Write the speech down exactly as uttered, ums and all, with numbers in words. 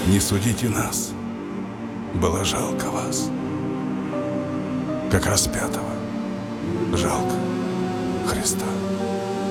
Не судите нас, было жалко вас, как распятого жалко Христа.